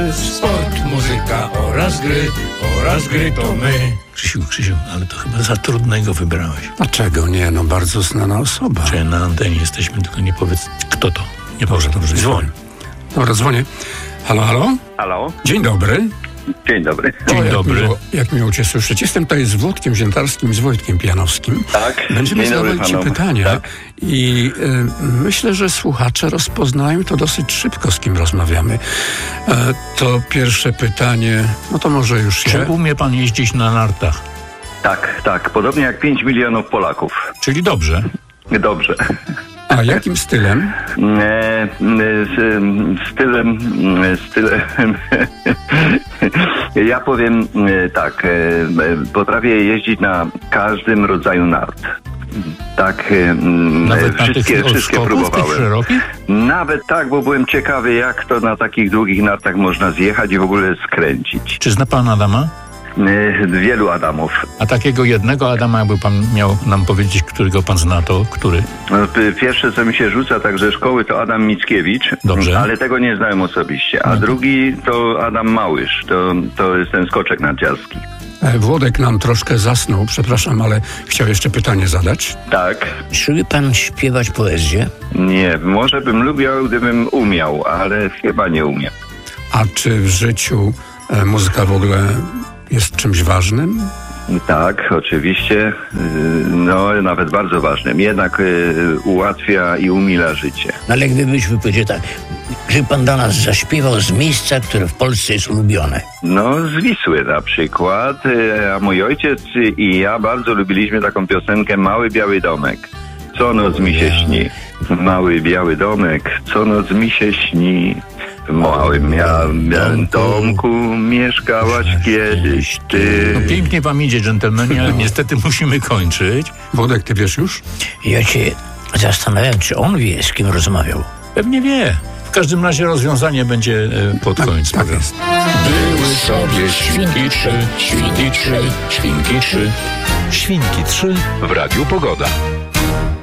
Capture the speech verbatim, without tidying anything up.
sport, muzyka oraz gry, oraz gry to my. Krzysiu, Krzysiu, ale to chyba za trudnego wybrałeś. Dlaczego nie? No bardzo znana osoba. Czy na antenie jesteśmy, tylko nie powiedz, kto to. Nie Dobrze, powiedz, dobrze, dzwoń. dzwoń. Dobra, dzwonię. Halo, halo? Halo? Dzień dobry. Dzień dobry. Dzień O, jak dobry. Miło, jak miło Cię słyszeć. Jestem tutaj z Włodkiem Ziętarskim i z Wojtkiem Pijanowskim. Tak. Będziemy Dzień dobry zadawali Ci panom. pytania Tak. i y, myślę, że słuchacze rozpoznają to dosyć szybko, z kim rozmawiamy. E, to pierwsze pytanie, no to może już Czy się... umie pan jeździć na nartach? Tak, tak. Podobnie jak pięć milionów Polaków. Czyli dobrze. Dobrze. A jakim stylem? E, e, z, stylem... e, Stylem... ja powiem e, tak. E, e, potrafię jeździć na każdym rodzaju nart. Tak, e, Nawet wszystkie, na tych wszystkie odskoków, tych próbowałem. szerokich? Nawet tak, bo byłem ciekawy, jak to na takich długich nartach można zjechać i w ogóle skręcić. Czy zna pan Adama? E, wielu Adamów. A takiego jednego Adama, jakby pan miał nam powiedzieć, którego pan zna, to który? No, p- pierwsze, co mi się rzuca tak ze szkoły, to Adam Mickiewicz. Dobrze. Ale tego nie znałem osobiście. A drugi to Adam Małysz. To, to jest ten skoczek narciarski. E, Włodek nam troszkę zasnął, przepraszam, ale chciał jeszcze pytanie zadać. Tak. Czy lubi pan śpiewać poezję? Nie, może bym lubił, gdybym umiał, ale chyba nie umiem. A czy w życiu e, muzyka w ogóle jest czymś ważnym? Tak, oczywiście. Yy, No, nawet bardzo ważnym. Jednak yy, ułatwia i umila życie. No ale gdybyśmy powiedzieli tak, żeby pan do nas zaśpiewał z miejsca, które w Polsce jest ulubione. No, z Wisły na przykład. Yy, A mój ojciec i ja bardzo lubiliśmy taką piosenkę Mały Biały Domek. Co noc mi się śni. Mały biały domek, co noc mi się śni. W małym białym domku mieszkałaś kiedyś ty. No pięknie wam idzie, dżentelmeni, ale niestety musimy kończyć. Włodek, ty wiesz już? Ja się zastanawiam, czy on wie, z kim rozmawiał. Pewnie wie. W każdym razie rozwiązanie będzie e, pod koniec. Tak jest. Były sobie świnki trzy, świnki trzy, świnki trzy. Świnki trzy. W Radiu Pogoda.